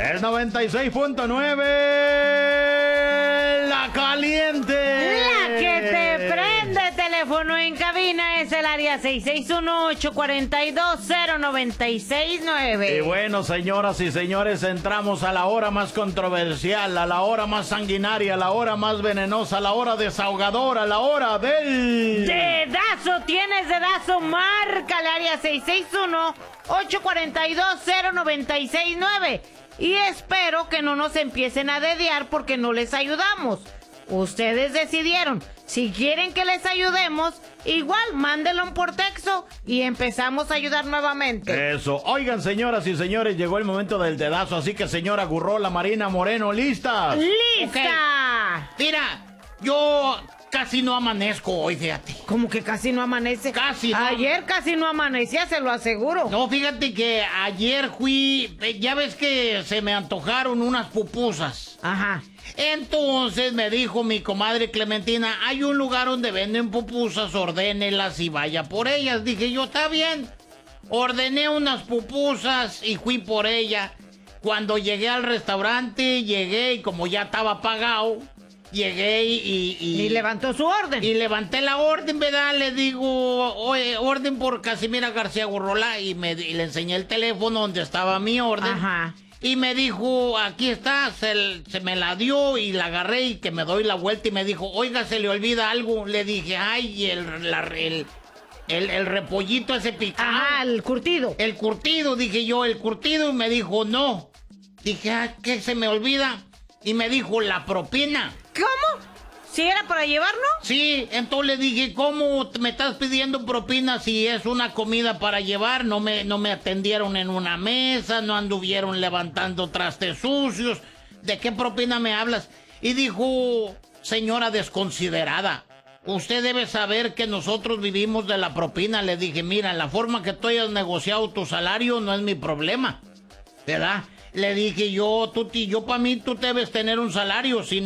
Es 96.9 La Caliente. La que te prende. Teléfono en cabina es el área 661-842-0969. Y bueno, señoras y señores, entramos a la hora más controversial, a la hora más sanguinaria, a la hora más venenosa, a la hora desahogadora, a la hora del... Dedazo, tienes dedazo, marca el área 661-842-0969. Y espero que no nos empiecen a dediar porque no les ayudamos. Ustedes decidieron. Si quieren que les ayudemos, igual mándenlo por texto y empezamos a ayudar nuevamente. Eso. Oigan, señoras y señores, llegó el momento del dedazo, así que señora Gurrola, Marina Moreno, ¿listas? ¡Lista! Okay. Mira, yo casi no amanezco hoy, fíjate. ¿Cómo que casi no amanece? Casi no. Ayer casi no amanecía, se lo aseguro. No, fíjate que ayer fui, ya ves que se me antojaron unas pupusas. Ajá. Entonces me dijo mi comadre Clementina, hay un lugar donde venden pupusas, ordénelas y vaya por ellas. Dije yo, está bien. Ordené unas pupusas y fui por ella. Cuando llegué al restaurante, llegué y como ya estaba pagado, llegué y levantó su orden. Y levanté la orden, ¿verdad? Le digo, oye, orden por Casimira García Gurrola. Y le enseñé el teléfono donde estaba mi orden. Ajá. Y me dijo, aquí está, se me la dio y la agarré y que me doy la vuelta y me dijo, oiga, se le olvida algo. Le dije, ay, el repollito ese picado. Ajá, el curtido. El curtido, dije yo, el curtido, y me dijo, no. Dije, ¿qué se me olvida? Y me dijo, la propina. ¿Cómo? ¿Si era para llevarlo? Sí, entonces le dije, ¿cómo me estás pidiendo propina si es una comida para llevar? No me atendieron en una mesa, no anduvieron levantando trastes sucios. ¿De qué propina me hablas? Y dijo, señora desconsiderada, usted debe saber que nosotros vivimos de la propina. Le dije, mira, la forma que tú hayas negociado tu salario no es mi problema, ¿verdad? Le dije yo, para mí tú debes tener un salario, si